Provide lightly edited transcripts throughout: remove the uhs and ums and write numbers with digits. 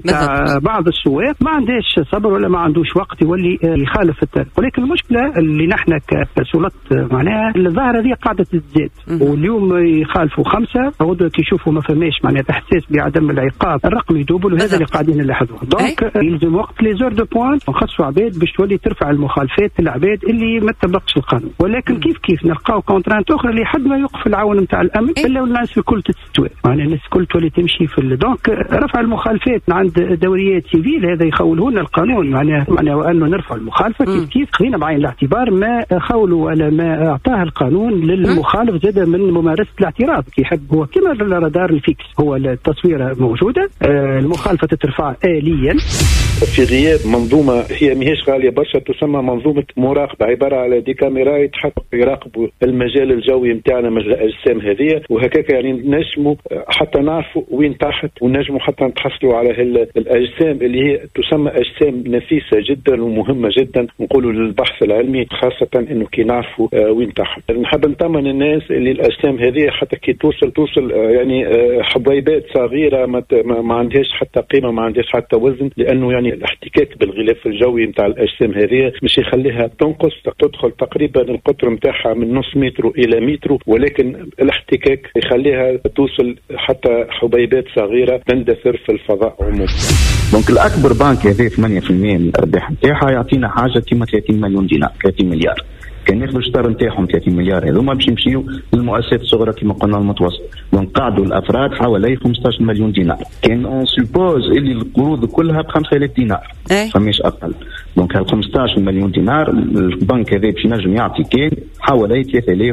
بعض السواق ما عندهش صبر ولا ما عندوش وقت يولي يخالف التاريخ. ولكن المشكله اللي نحن كسلطات معناها الظاهره هذه قاعده تزداد، واليوم يخالفوا 5 غدوه كي يشوفوا ما فماش معناها احساس بعدم العقاب الرقم يدوبل، وهذا اللي قاعدين نلاحظوه. دونك يلزم وقت لي زور دو بوان نخصوا عباد باش تولي ترفع المخالفات العباد اللي ما تطبقش القانون. ولكن كيف نلقاو كونترانت اخرى اللي حد ما يوقف العون نتاع الامن الا والناس الكل تستوى، معناها الناس الكل تولي تمشي في دونك رفع المخالفات عند دوريات سيفيل هذا يخولون القانون معناها وانه نرفع المخالفه كيف خلينا بعين الاعتبار ما خولوا ولا ما اعطاه القانون للمخالف زاد من ممارسه الاعتراض كي يحب هو كما الرادار الفيكس هو التصويره موجوده المخالفه تترفع آليا. في غياب منظومه هي ماهيش غاليه برشا تسمى منظومه مراقبه، عباره على دي كاميرات حتى يراقبوا المجال الجوي نتاعنا من الاجسام هذه، وهكاك يعني نجموا حتى نعرفوا وين تحت ونجموا حتى نتحصلوا على الاجسام اللي هي تسمى اجسام نفيسه جدا ومهمه جدا نقولوا للبحث العلمي، خاصه انه كي نعرفوا وين تحت. نحب نطمن الناس اللي الاجسام هذه حتى كي توصل يعني حبيبات صغيره ما عندهاش حتى قيمه ما عندهاش حتى وزن، لانه يعني الاحتكاك بالغلاف الجوي نتاع الاجسام هذه مش يخليها تنقص، تدخل تقريبا القطر نتاعها من نص متر الى متر، ولكن الاحتكاك يخليها توصل حتى حبيبات صغيره تندثر في الفضاء عموما. دونك الاكبر بنك هذا 8% من الارباح نتاعها يعطينا حاجه كيما 30 مليون دينار 30 مليار. كان ياخذوا الشطر نتاعهم 30 مليار هذوما باش يمشيو للمؤسسات الصغرى كما قلنا المتوسط، ونقعدوا الافراد حوالي 15 مليون دينار. كان اون سوبوز اللي القروض كلها ب 5000 دينار فماش اقل. دونك هال 15 مليون دينار البنك هذا باش ينجم يعطي كان حوالي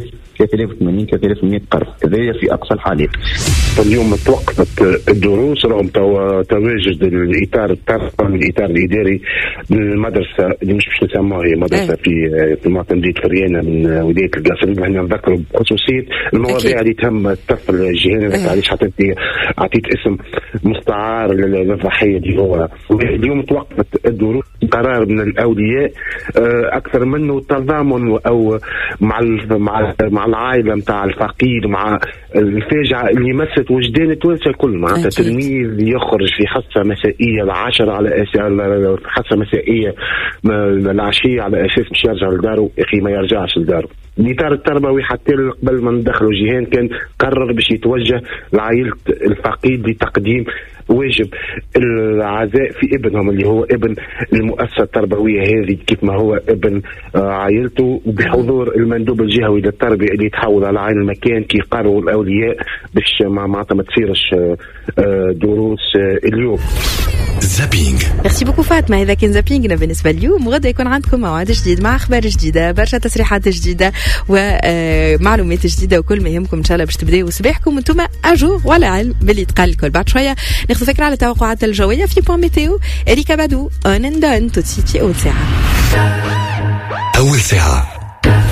3080 3100 قرض، هذايا في اقصى الحالات. اليوم توقفت الدروس رغم تواجد الاطار الاطار الاداري للمدرسه اللي مش باش نسموها هي مدرسه في معتمديه فريانه من ولايه القصرين. احنا نذكروا بخصوصيه المواضيع اللي تهم الطفل الجهني، علاش حتى انت عطيت اسم مستعار للضحيه اللي هو اليوم توقفت الدروس. قرار من الاولياء اكثر منه تضامن او مع العائله نتاع الفقيد، مع الفاجعه اللي مست وجدان التوانسه الكل. معناتها تلميذ يخرج في حصه مسائيه العاشرة على حصه مسائيه العشيه على اساس مش يرجع لداره، اخي ما يرجعش لداره. الاطار التربوي حتى قبل ما ندخلوا جيهان كان قرر باش يتوجه لعائله الفقيد لتقديم واجب العزاء في ابنهم اللي هو ابن المؤسسه التربويه هذه كيف ما هو ابن عائلته، بحضور المندوب الجهوي للتربيه اللي يتحول على عين المكان كي قرروا الاولياء باش معناتها ما تصيرش دروس اليوم. زابينغ. ميرسي بوكو فاطمه. هذا كان زابينغنا بالنسبه اليوم، وغدا يكون عندكم موعد جديد مع اخبار جديده، برشا تصريحات جديده ومعلومات جديده، وكل ما يهمكم ان شاء الله باش تبداو صباحكم وانتم اجور ولا علم باللي تقال الكل. بعد شويه ناخذ فكره على التوقعات الجويه في بوان ميتيو. اريكا بادو اون اند اون توتسي في اول ساعه.